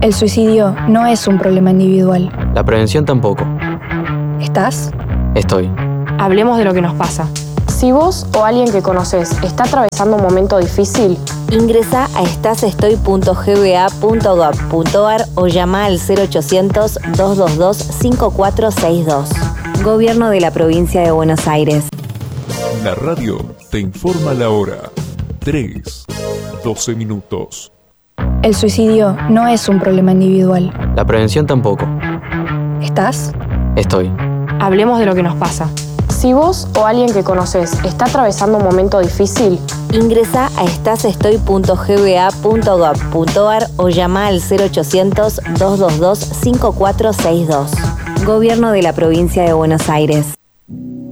El suicidio no es un problema individual. La prevención tampoco. ¿Estás? Estoy. Hablemos de lo que nos pasa. Si vos o alguien que conoces está atravesando un momento difícil, ingresa a estasestoy.gba.gov.ar o llama al 0800-222-5462. Gobierno de la Provincia de Buenos Aires. La radio te informa la hora. 3:12 minutos. El suicidio no es un problema individual. La prevención tampoco. ¿Estás? Estoy. hablemos de lo que nos pasa. Si vos o alguien que conoces está atravesando un momento difícil, ingresa a estasestoy.gba.gov.ar o llama al 0800-222-5462. Gobierno de la Provincia de Buenos Aires.